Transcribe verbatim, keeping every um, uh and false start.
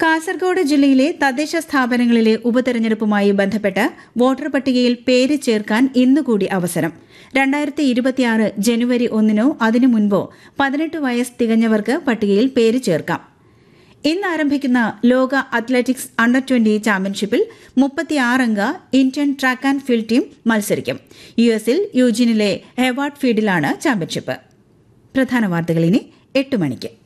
കാസർഗോഡ് ജില്ലയിലെ തദ്ദേശ സ്ഥാപനങ്ങളിലെ ഉപതെരഞ്ഞെടുപ്പുമായി ബന്ധപ്പെട്ട് വോട്ടർ പട്ടികയിൽ പേര് ചേർക്കാൻ ഇന്നുകൂടി അവസരം. രണ്ടായിരത്തി ഇരുപത്തിയാറ് ജനുവരി ഒന്നിനോ അതിനു മുൻപോ പതിനെട്ട് വയസ്സ് തികഞ്ഞവർക്ക് പട്ടികയിൽ പേര് ചേർക്കാം. ഇന്ന് ആരംഭിക്കുന്ന ലോക അത്ലറ്റിക്സ് അണ്ടർ ട്വന്റി ചാമ്പ്യൻഷിപ്പിൽ മുപ്പത്തിയാറംഗ Indian track and field team മത്സരിക്കും. യു എസിൽ യൂജിനിലെ ഹെവാർഡ് ഫീൽഡിലാണ് ചാമ്പ്യൻഷിപ്പ്. പ്രധാന വാർത്തകൾ ഇനി എട്ട് മണിക്ക്.